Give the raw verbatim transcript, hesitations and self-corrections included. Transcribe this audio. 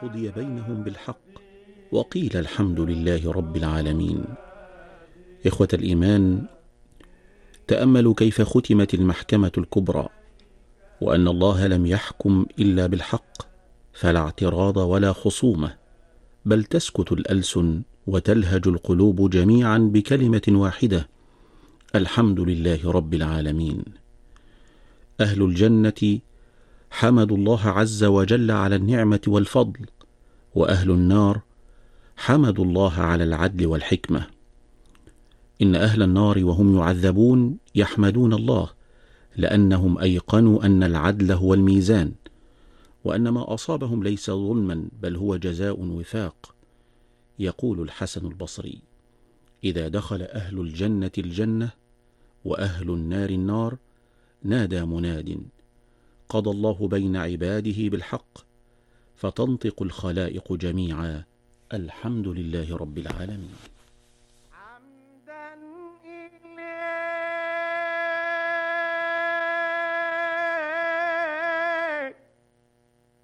قضي بينهم بالحق وقيل الحمد لله رب العالمين. إخوة الإيمان، تأملوا كيف ختمت المحكمة الكبرى، وأن الله لم يحكم إلا بالحق، فلا اعتراض ولا خصومة، بل تسكت الألسن وتلهج القلوب جميعا بكلمة واحدة: الحمد لله رب العالمين. أهل الجنة حمدوا الله عز وجل على النعمة والفضل، وأهل النار حمدوا الله على العدل والحكمة. إن أهل النار وهم يعذبون يحمدون الله، لأنهم أيقنوا أن العدل هو الميزان، وأن ما أصابهم ليس ظلما بل هو جزاء وفاق. يقول الحسن البصري: إذا دخل أهل الجنة الجنة وأهل النار النار، نادى مناد: قضى الله بين عباده بالحق، فتنطق الخلائق جميعا: الحمد لله رب العالمين.